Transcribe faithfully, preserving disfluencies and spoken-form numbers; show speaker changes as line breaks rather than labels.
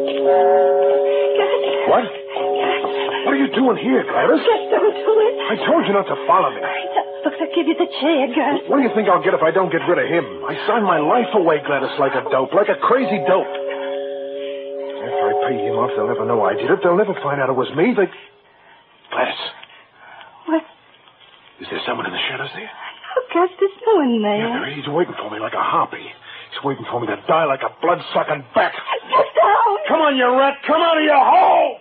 What? What are you doing here, Gladys?
Just don't do it.
I told you not to follow me.
Look, I'll give you the chair, Gus.
What do you think I'll get if I don't get rid of him? I signed my life away, Gladys, like a dope, like a crazy dope. After I pay him off, they'll never know I did it. They'll never find out it was me. They... Gladys.
What?
Is there someone in the shadows there?
Oh, Gus, there's no one there.
Yeah, there is. He's waiting for me like a harpy. He's waiting for me to die like a blood-sucking bat.
Get down!
Come on, you rat! Come out of your hole!